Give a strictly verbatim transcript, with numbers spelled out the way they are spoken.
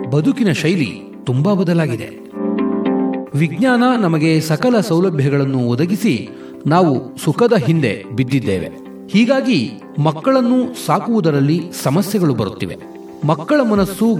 ಬದುಕಿನ ಶೈಲಿ ತುಂಬಾ ಬದಲಾಗಿದೆ. ವಿಜ್ಞಾನ ನಮಗೆ ಸಕಲ ಸೌಲಭ್ಯಗಳನ್ನು ಒದಗಿಸಿ ನಾವು ಸುಖದ ಹಿಂದೆ ಬಿದ್ದಿದ್ದೇವೆ. ಹೀಗಾಗಿ ಮಕ್ಕಳನ್ನು ಸಾಕುವುದರಲ್ಲಿ ಸಮಸ್ಯೆಗಳು ಬರುತ್ತಿವೆ. ಮಕ್ಕಳ ಮನಸ್ಸು